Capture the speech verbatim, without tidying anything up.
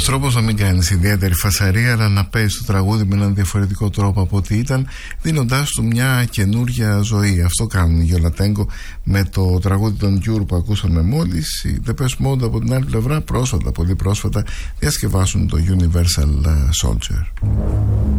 τρόπος να μην κάνεις ιδιαίτερη φασαρία, αλλά να παίζεις το τραγούδι με έναν διαφορετικό τρόπο από ό,τι ήταν, δίνοντάς του μια καινούρια ζωή. Αυτό κάνουν οι Γιολατέγκο με το τραγούδι των Cure που ακούσαμε μόλις. Οι Depeche Mode από την άλλη πλευρά πρόσφατα, πολύ πρόσφατα, διασκευάσουν το Universal Soldier.